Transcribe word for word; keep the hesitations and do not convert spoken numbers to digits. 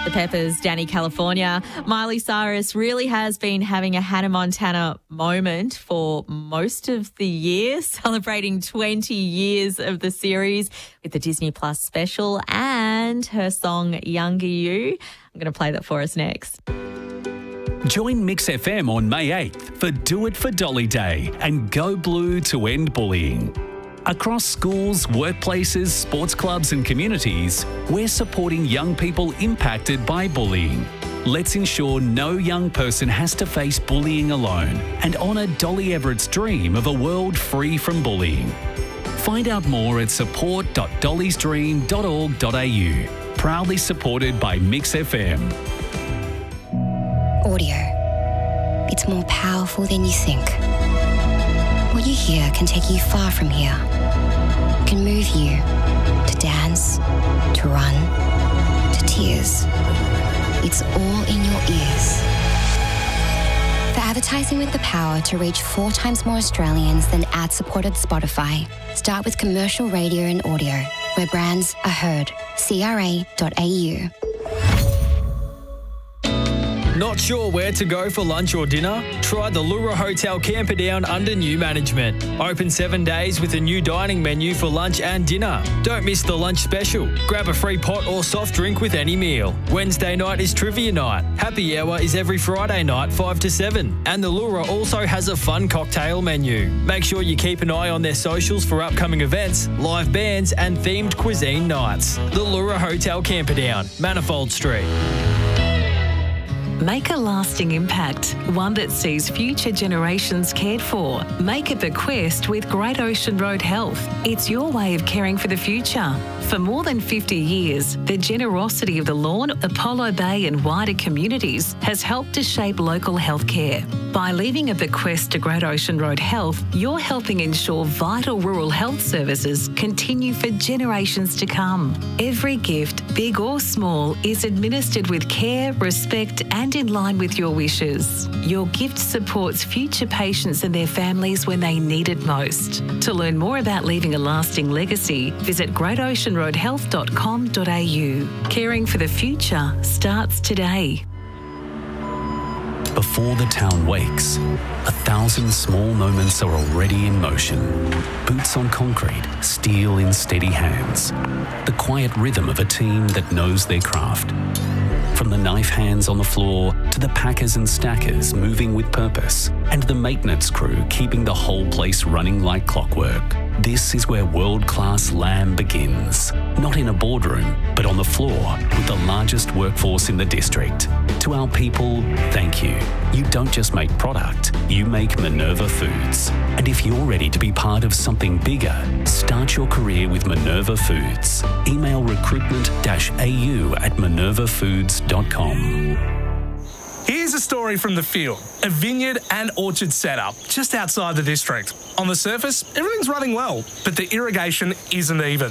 The Peppers, Danny California. Miley Cyrus really has been having a Hannah Montana moment for most of the year, celebrating twenty years of the series with the Disney Plus special and her song Younger You. I'm going to play that for us next. Join Mix F M on May eighth for Do It for Dolly Day and Go Blue to end bullying. Across schools, workplaces, sports clubs and communities, we're supporting young people impacted by bullying. Let's ensure no young person has to face bullying alone and honour Dolly Everett's dream of a world free from bullying. Find out more at support dot dollys dream dot org dot a u. Proudly supported by Mix F M. Audio. It's more powerful than you think. What you hear can take you far from here. It can move you to dance, to run, to tears. It's all in your ears. For advertising with the power to reach four times more Australians than ad-supported Spotify, start with commercial radio and audio, where brands are heard. C R A dot A U. Not sure where to go for lunch or dinner? Try the Lura Hotel Camperdown under new management. Open seven days with a new dining menu for lunch and dinner. Don't miss the lunch special. Grab a free pot or soft drink with any meal. Wednesday night is trivia night. Happy hour is every Friday night, five to seven. And the Lura also has a fun cocktail menu. Make sure you keep an eye on their socials for upcoming events, live bands and themed cuisine nights. The Lura Hotel Camperdown, Manifold Street. Make a lasting impact, one that sees future generations cared for. Make a bequest with Great Ocean Road Health. It's your way of caring for the future. For more than fifty years, the generosity of the Lawn, Apollo Bay and wider communities has helped to shape local healthcare. By leaving a bequest to Great Ocean Road Health, you're helping ensure vital rural health services continue for generations to come. Every gift, big or small, is administered with care, respect and in line with your wishes. Your gift supports future patients and their families when they need it most. To learn more about leaving a lasting legacy, visit great ocean road health dot com dot a u. Caring for the future starts today. Before the town wakes, a thousand small moments are already in motion. Boots on concrete, steel in steady hands. The quiet rhythm of a team that knows their craft. From the knife hands on the floor to the packers and stackers moving with purpose, and the maintenance crew keeping the whole place running like clockwork. This is where world-class lamb begins. Not in a boardroom, but on the floor with the largest workforce in the district. To our people, thank you. You don't just make product, you make Minerva Foods. And if you're ready to be part of something bigger, start your career with Minerva Foods. Email recruitment dash a u at minerva foods dot com. Here's a story from the field. A vineyard and orchard setup just outside the district. On the surface, everything's running well, but the irrigation isn't even.